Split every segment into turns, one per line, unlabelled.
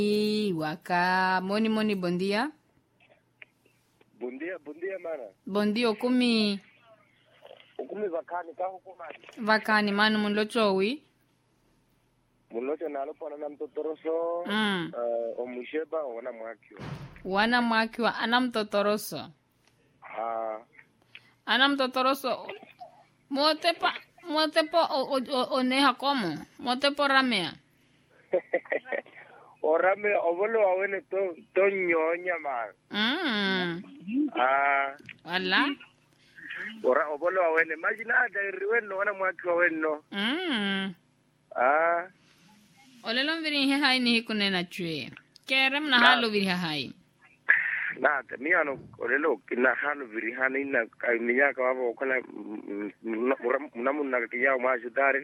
Waka moni bom dia.
Bom dia mana.
Bom dia okumi
vakani ka hukumani.
Vakani manu munlochowi.
Munlocho nalo pona na mtotoroso. Omusheba wana mwakiwa.
Wana mwakiwa ana mtotoroso. Ana mtotoroso. Motepo oneha como? Motepo ramea.
Orame ovolo awene to nyonya man.
Wala.
Ora ovolo awene imagine riweno wana mwakiwa weno.
Olelo viri hai ni kunena chwe. Kerem na halo viri hai.
Na mi ano olelo kina halo viri hani na minya ka wabo kala munamuna kiya ma judare.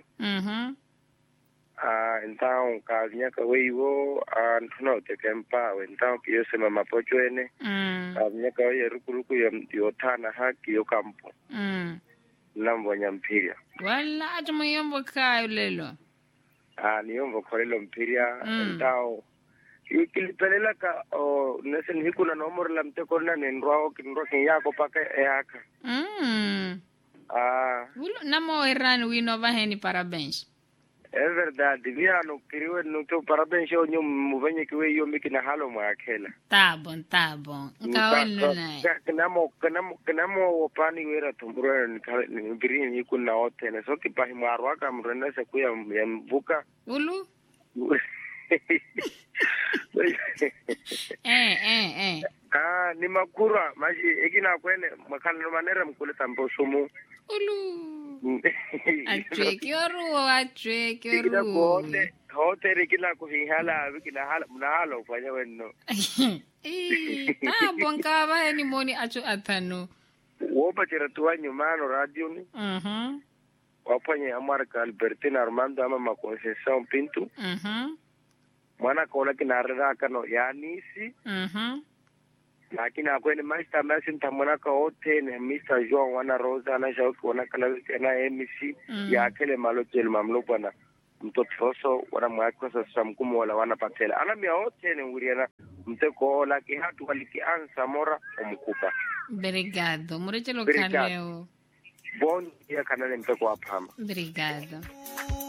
Então casinha que eu não te kempa então que eu se mama pocho ene casinha que eu rukuruku yo tana haki yo campo nambo nyampiria
wala atmo yombo kayo lelo
ni yombo kolelo mpiria então ikilipelela ka nesen hikuna nomor lamte konna nenro yako paka eaka
ulo namo erran wino vaheni parabéns.
É verdade, via no querido no teu parabéns ao nho muvenye que eu me que na halo mwakela.
Tá bom. Kawelo nai.
Kanamo opani wera tumbura ni birini ni kuna otene. So ki pahi marwaka mrena se kuya mbuka.
Ulu?
Ni makura maji egina kwene makana manera mkule tambo sumu.
Ulu. Atrekioru.
Hote rekila kuhihala wikila hala ufanya weno.
Bonka ba ni moni acho atano.
Wopa chiratuwa nyumano radio ni. Wapanye Amarca Albertina Armando ama Conceição Pinto. Mwana kola kinarira kano yanisi. Lakini akwene master masin tamona ka hote ne Mr. Joan wana Rosa na shauki wana kala na MC ya kele malojel mamlopana mtotoso wana mwakwa sasa mkumu wala wana patela ana mia hote ne nguriana mteko la ki hatu waliki ansa mora omkupa.
Obrigado murechelo kaleo.
Bom dia kanale mteko apama.
Obrigado.